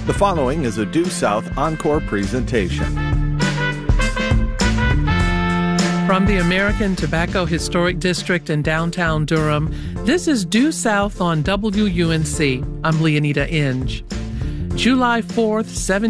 The following is a Due South Encore presentation. From the American Tobacco Historic District in downtown Durham, this is Due South on WUNC. I'm Leonita Inge. July 4th,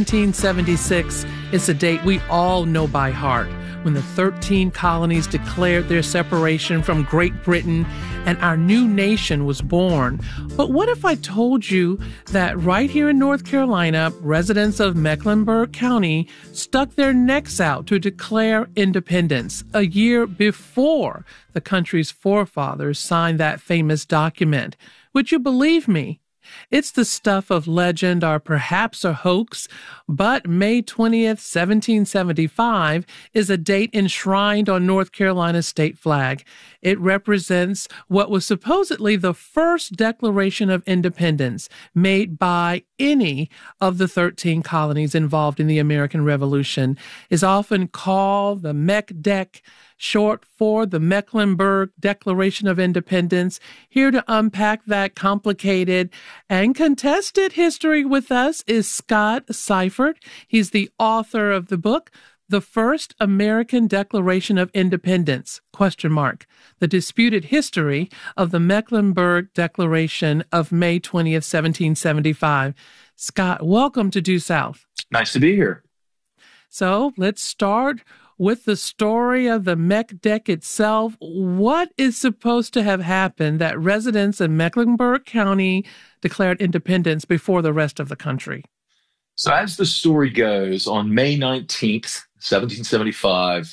1776 is a date we all know by heart, when the 13 colonies declared their separation from Great Britain and our new nation was born. But what if I told you that right here in North Carolina, residents of Mecklenburg County stuck their necks out to declare independence a year before the country's forefathers signed that famous document? Would you believe me? It's the stuff of legend or perhaps a hoax, but May 20th, 1775 is a date enshrined on North Carolina's state flag. It represents what was supposedly the first Declaration of Independence made by any of the 13 colonies involved in the American Revolution. It's often called the MECDEC, short for the Mecklenburg Declaration of Independence. Here to unpack that complicated and contested history with us is Scott Seifert. He's the author of the book, The First American Declaration of Independence, ? The Disputed History of the Mecklenburg Declaration of May 20th, 1775. Scott, welcome to Due South. Nice to be here. So let's start with the story of the MECDEC itself. What is supposed to have happened that residents of Mecklenburg County declared independence before the rest of the country? So as the story goes, on May 19th, 1775,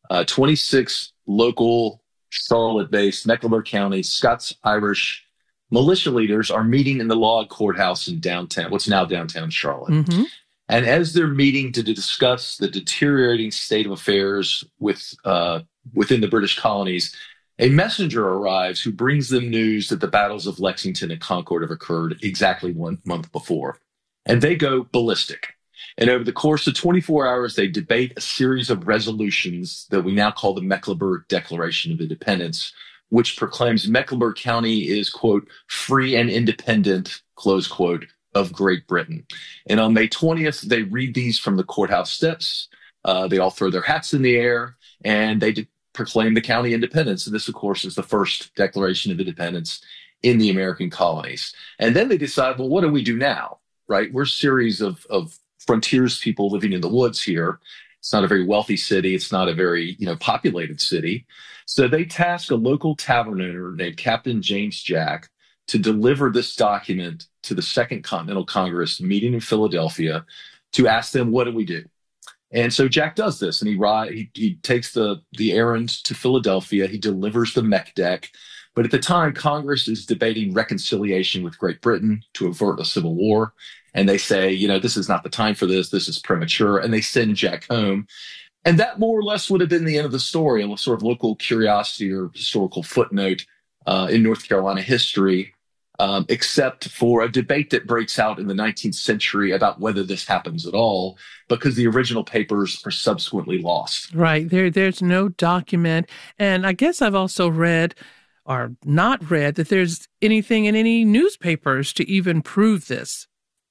26 local Charlotte-based Mecklenburg County Scots-Irish militia leaders are meeting in the log courthouse in downtown, what's now downtown Charlotte. Mm-hmm. And as they're meeting to discuss the deteriorating state of affairs within the British colonies, a messenger arrives who brings them news that the battles of Lexington and Concord have occurred exactly 1 month before. And they go ballistic. And over the course of 24 hours, they debate a series of resolutions that we now call the Mecklenburg Declaration of Independence, which proclaims Mecklenburg County is, quote, free and independent, close quote, of Great Britain. And on May 20th, they read these from the courthouse steps. They all throw their hats in the air, and they proclaim the county independence. And this, of course, is the first Declaration of Independence in the American colonies. And then they decide, well, what do we do now, right? We're a series of frontiers people living in the woods here. It's not a very wealthy city. It's not a very, populated city. So they task a local tavern owner named Captain James Jack to deliver this document to the Second Continental Congress meeting in Philadelphia to ask them, what do we do? And so Jack does this, and he takes the errand to Philadelphia. He delivers the MECDEC. But at the time, Congress is debating reconciliation with Great Britain to avert a civil war. And they say, this is not the time for this. This is premature. And they send Jack home. And that more or less would have been the end of the story, a sort of local curiosity or historical footnote in North Carolina history. Except for a debate that breaks out in the 19th century about whether this happens at all, because the original papers are subsequently lost. Right. There's no document. And I guess I've also read or not read that there's anything in any newspapers to even prove this.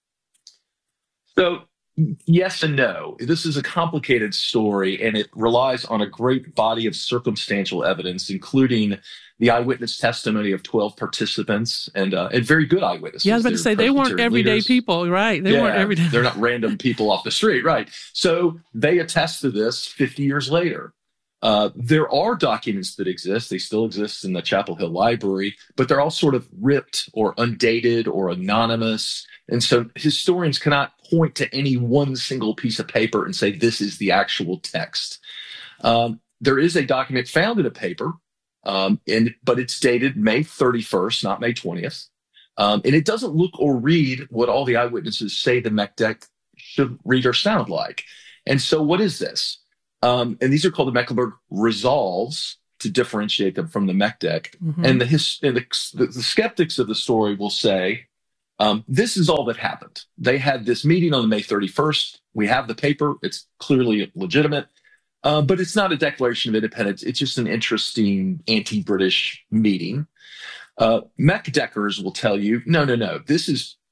So, yes and no. This is a complicated story, and it relies on a great body of circumstantial evidence, including the eyewitness testimony of 12 participants and very good eyewitnesses. Yeah, I was about to say they weren't everyday leaders. People, right? They weren't everyday. They're not random people off the street, right? So they attest to this 50 years later. There are documents that exist. They still exist in the Chapel Hill Library, but they're all sort of ripped or undated or anonymous. And so historians cannot point to any one single piece of paper and say this is the actual text. There is a document found in a paper, but it's dated May 31st, not May 20th. And it doesn't look or read what all the eyewitnesses say the MECDEC should read or sound like. And so what is this? And these are called the Mecklenburg Resolves to differentiate them from the MECDEC. Mm-hmm. And the skeptics of the story will say, this is all that happened. They had this meeting on May 31st. We have the paper. It's clearly legitimate. But it's not a declaration of independence. It's just an interesting anti-British meeting. MECDECers will tell you, no. This is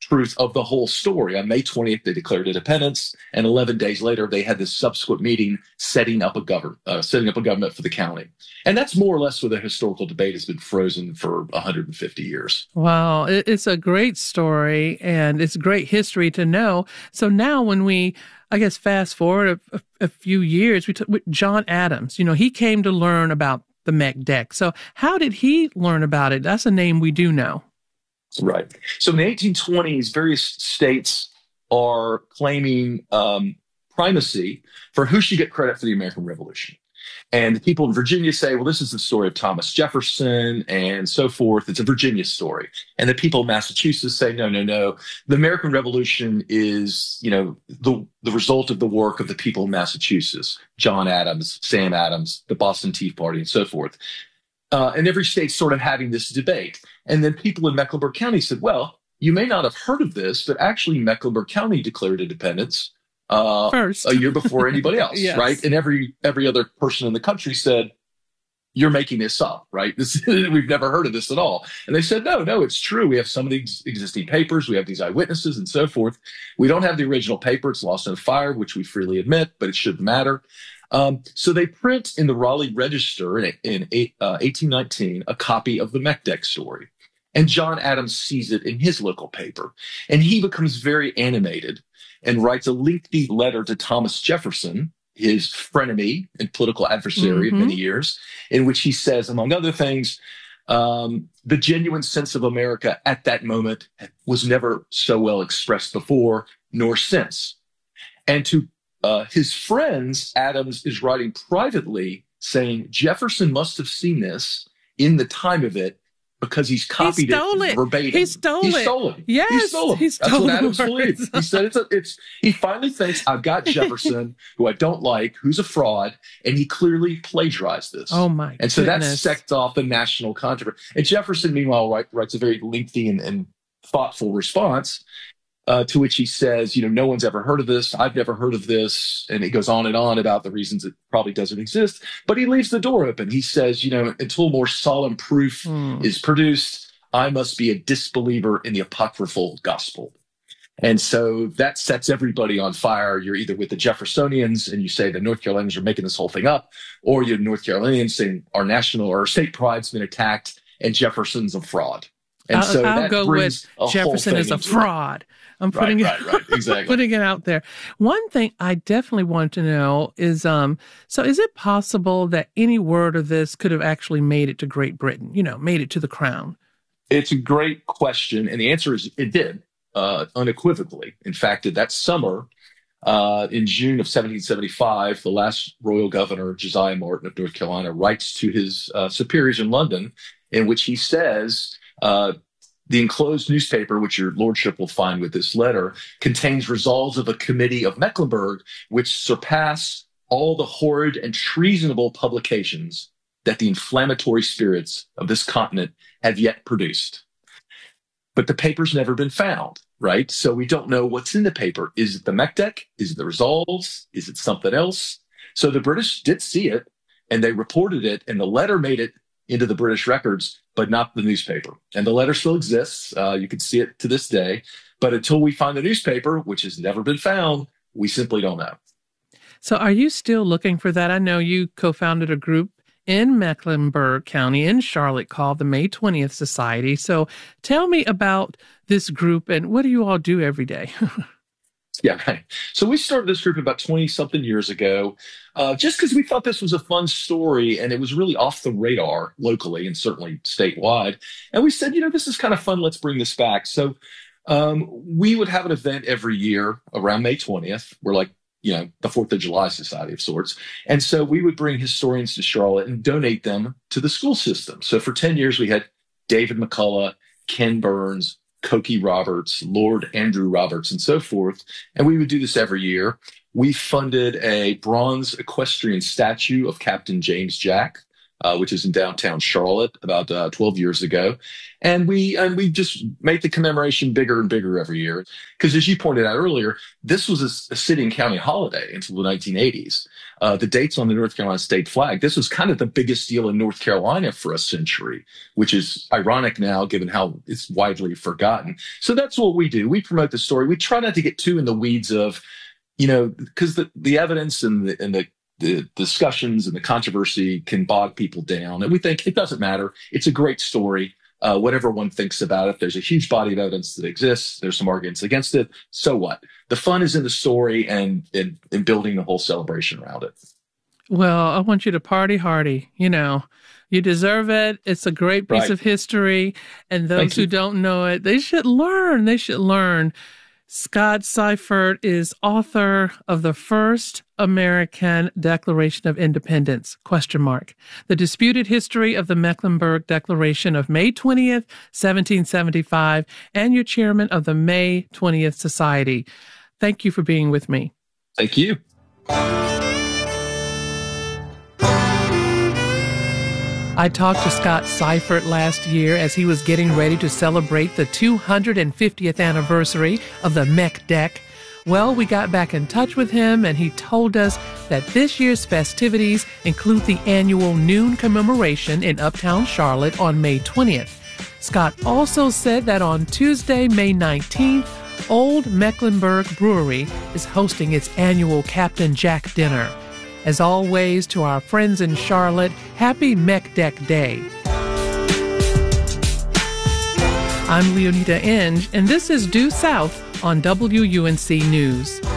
truth of the whole story. On May 20th, they declared independence, and 11 days later, they had this subsequent meeting setting up a government for the county. And that's more or less where the historical debate has been frozen for 150 years. Wow, it's a great story, and it's great history to know. So now when we, I guess, fast forward a few years, with John Adams, he came to learn about the McDeck. So how did he learn about it? That's a name we do know. Right. So in the 1820s, various states are claiming primacy for who should get credit for the American Revolution. And the people in Virginia say, well, this is the story of Thomas Jefferson and so forth. It's a Virginia story. And the people of Massachusetts say, no. The American Revolution is, the result of the work of the people of Massachusetts, John Adams, Sam Adams, the Boston Tea Party, and so forth. And every state's sort of having this debate. And then people in Mecklenburg County said, well, you may not have heard of this, but actually Mecklenburg County declared independence first, a year before anybody else, yes. Right? And every other person in the country said, you're making this up, right? We've never heard of this at all. And they said, no, it's true. We have some of the existing papers. We have these eyewitnesses and so forth. We don't have the original paper. It's lost in a fire, which we freely admit, but it shouldn't matter. So they print in the Raleigh Register in 1819 a copy of the McDeck story. And John Adams sees it in his local paper. And he becomes very animated and writes a lengthy letter to Thomas Jefferson, his frenemy and political adversary of many years, in which he says, among other things, the genuine sense of America at that moment was never so well expressed before nor since. And to his friends, Adams is writing privately saying Jefferson must have seen this in the time of it because he's copied it verbatim. He stole it. Yes, he stole it. That's what Adams believed. He said he finally thinks, I've got Jefferson, who I don't like, who's a fraud, and he clearly plagiarized this. Oh, my And so goodness. that set off the national controversy. And Jefferson, meanwhile, writes a very lengthy and thoughtful response, to which he says, no one's ever heard of this. I've never heard of this. And he goes on and on about the reasons it probably doesn't exist. But he leaves the door open. He says, until more solemn proof is produced, I must be a disbeliever in the apocryphal gospel. And so that sets everybody on fire. You're either with the Jeffersonians and you say the North Carolinians are making this whole thing up, or you're North Carolinians saying our national or our state pride's been attacked and Jefferson's a fraud. And I'll go with Jefferson is a fraud. I'm putting right, exactly. putting it out there. One thing I definitely want to know is, so is it possible that any word of this could have actually made it to Great Britain, made it to the crown? It's a great question. And the answer is it did, unequivocally. In fact, that summer, in June of 1775, the last royal governor, Josiah Martin of North Carolina, writes to his superiors in London, in which he says, the enclosed newspaper, which your lordship will find with this letter, contains resolves of a committee of Mecklenburg, which surpass all the horrid and treasonable publications that the inflammatory spirits of this continent have yet produced. But the paper's never been found, right? So we don't know what's in the paper. Is it the McDeck? Is it the resolves? Is it something else? So the British did see it, and they reported it, and the letter made it into the British records, but not the newspaper. And the letter still exists. You can see it to this day. But until we find the newspaper, which has never been found, we simply don't know. So are you still looking for that? I know you co-founded a group in Mecklenburg County in Charlotte called the May 20th Society. So tell me about this group and what do you all do every day? Yeah, right. So we started this group about 20-something years ago, just because we thought this was a fun story and it was really off the radar locally and certainly statewide. And we said, this is kind of fun. Let's bring this back. So we would have an event every year around May 20th. We're like, the 4th of July Society of sorts. And so we would bring historians to Charlotte and donate them to the school system. So for 10 years, we had David McCullough, Ken Burns, Cokie Roberts, Lord Andrew Roberts, and so forth. And we would do this every year. We funded a bronze equestrian statue of Captain James Jack which is in downtown Charlotte, about 12 years ago. And we just make the commemoration bigger and bigger every year. Because as you pointed out earlier, this was a city and county holiday until the 1980s. The dates on the North Carolina state flag, this was kind of the biggest deal in North Carolina for a century, which is ironic now given how it's widely forgotten. So that's what we do. We promote the story. We try not to get too in the weeds of, because the evidence and the discussions and the controversy can bog people down. And we think it doesn't matter. It's a great story. Whatever one thinks about it, there's a huge body of evidence that exists. There's some arguments against it. So what? The fun is in the story and in building the whole celebration around it. Well, I want you to party hardy. You deserve it. It's a great piece of history. And those who don't know it, they should learn. Scott Seifert is author of the first American Declaration of Independence, ? The Disputed History of the Mecklenburg Declaration of May 20th, 1775, and you're chairman of the May 20th Society. Thank you for being with me. Thank you. I talked to Scott Seifert last year as he was getting ready to celebrate the 250th anniversary of the MEC-DEC. Well, we got back in touch with him, and he told us that this year's festivities include the annual noon commemoration in Uptown Charlotte on May 20th. Scott also said that on Tuesday, May 19th, Old Mecklenburg Brewery is hosting its annual Captain Jack Dinner. As always, to our friends in Charlotte, happy MEC-DEC Day. I'm Leonida Inge, and this is Due South on WUNC News.